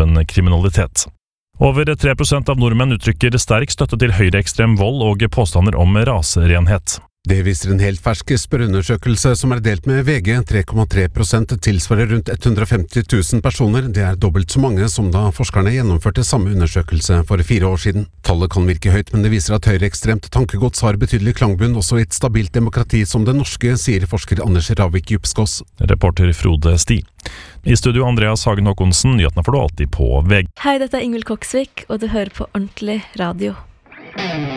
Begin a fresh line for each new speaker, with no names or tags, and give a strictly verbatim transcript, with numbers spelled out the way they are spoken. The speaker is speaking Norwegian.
typen kriminalitet. Over tre prosent av nordmenn uttrykker sterk støtte til høyreekstrem vold og påstander om raserenhet.
Det viser en helt fersk spørreundersøkelse som er delt med V G. tre komma tre prosent tilsvarer rundt hundre og femti tusen personer. Det er dobbelt så mange som da forskerne gjennomførte samme undersøkelse for fire år siden. Tallet kan virke høyt, men det viser at høyreekstremt tankegods har betydelig klangbunn også i et stabilt demokrati som det norske, sier forsker Anders Ravik Djupskås.
Reporter Frode Sti. I studio Andreas Hagen Håkonsen, nyhetene får du alltid på V G.
Hei, dette er Ingvild Koksvik, og du hører på Ordentlig Radio.